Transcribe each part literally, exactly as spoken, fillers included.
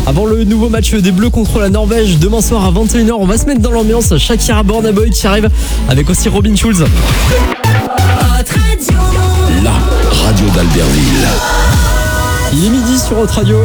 Avant le nouveau match des Bleus contre la Norvège, demain soir à vingt et une heures, on va se mettre dans l'ambiance. Shakira Burna Boy qui arrive avec aussi Robin Schulz. La radio d'Albertville. Il est midi sur Haute Radio.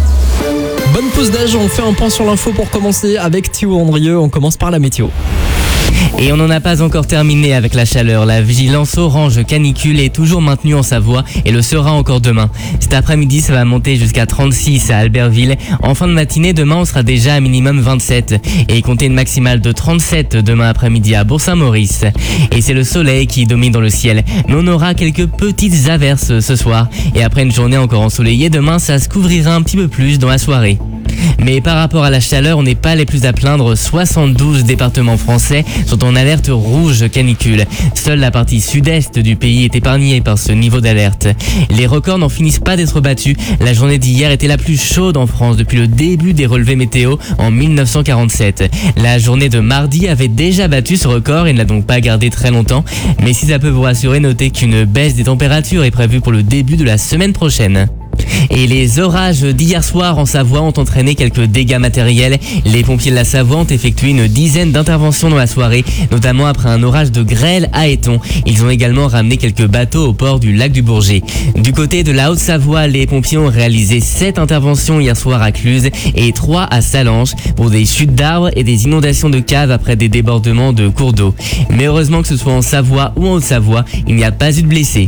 Bonne pause d'âge, on fait un point sur l'info pour commencer avec Théo Andrieux. On commence par la météo. Et on n'en a pas encore terminé avec la chaleur. La vigilance orange canicule est toujours maintenue en Savoie et le sera encore demain. Cet après-midi, ça va monter jusqu'à trente-six à Albertville. En fin de matinée, demain, on sera déjà à minimum vingt-sept. Et comptez une maximale de trente-sept demain après-midi à Bourg-Saint-Maurice. Et c'est le soleil qui domine dans le ciel. Mais on aura quelques petites averses ce soir. Et après une journée encore ensoleillée, demain, ça se couvrira un petit peu plus dans la soirée. Mais par rapport à la chaleur, on n'est pas les plus à plaindre. soixante-douze départements français sont en alerte rouge canicule. Seule la partie sud-est du pays est épargnée par ce niveau d'alerte. Les records n'en finissent pas d'être battus. La journée d'hier était la plus chaude en France depuis le début des relevés météo en mille neuf cent quarante-sept. La journée de mardi avait déjà battu ce record et ne l'a donc pas gardé très longtemps. Mais si ça peut vous rassurer, notez qu'une baisse des températures est prévue pour le début de la semaine prochaine. Et les orages d'hier soir en Savoie ont entraîné quelques dégâts matériels. Les pompiers de la Savoie ont effectué une dizaine d'interventions dans la soirée, notamment après un orage de grêle à Éton. Ils ont également ramené quelques bateaux au port du lac du Bourget. Du côté de la Haute-Savoie, les pompiers ont réalisé sept interventions hier soir à Cluse et trois à Salanches pour des chutes d'arbres et des inondations de caves après des débordements de cours d'eau. Mais heureusement que ce soit en Savoie ou en Haute-Savoie, il n'y a pas eu de blessés.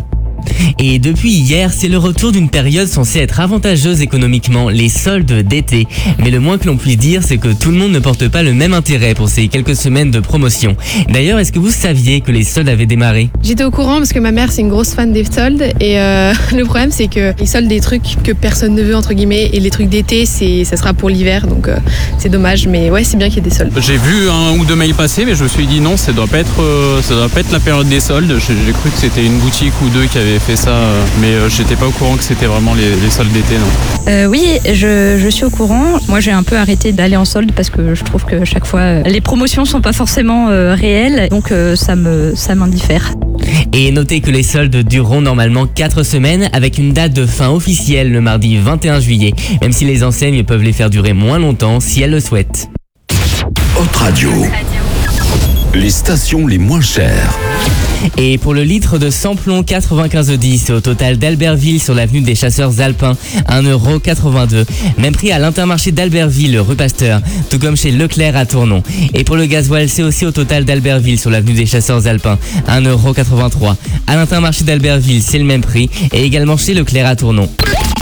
Et depuis hier, c'est le retour d'une période censée être avantageuse économiquement, les soldes d'été. Mais le moins que l'on puisse dire, c'est que tout le monde ne porte pas le même intérêt pour ces quelques semaines de promotion. D'ailleurs, est-ce que vous saviez que les soldes avaient démarré ? J'étais au courant parce que ma mère c'est une grosse fan des soldes et euh, le problème c'est que ils soldent des trucs que personne ne veut entre guillemets et les trucs d'été c'est ça sera pour l'hiver donc euh, c'est dommage mais ouais c'est bien qu'il y ait des soldes. J'ai vu un ou deux mails passer mais je me suis dit non ça doit pas être euh, ça doit pas être la période des soldes. J'ai, j'ai cru que c'était une boutique ou deux qui avait fait ça euh, mais euh, j'étais pas au courant que c'était vraiment les, les soldes d'été non. Euh, oui je, je suis au courant. Moi j'ai un peu arrêté d'aller en solde parce que je trouve que chaque fois euh, les promotions sont pas forcément euh, réelles donc euh, ça me ça m'indiffère. Et notez que les soldes dureront normalement quatre semaines avec une date de fin officielle le mardi vingt et un juillet, même si les enseignes peuvent les faire durer moins longtemps si elles le souhaitent. Haute Radio. Les stations les moins chères. Et pour le litre de samplon quatre-vingt-quinze dix au total d'Albertville sur l'avenue des Chasseurs Alpins, un euro quatre-vingt-deux. Même prix à l'Intermarché d'Albertville, rue Pasteur, tout comme chez Leclerc à Tournon. Et pour le gasoil, c'est aussi au total d'Albertville sur l'avenue des Chasseurs Alpins, un euro quatre-vingt-trois. À l'Intermarché d'Albertville, c'est le même prix et également chez Leclerc à Tournon.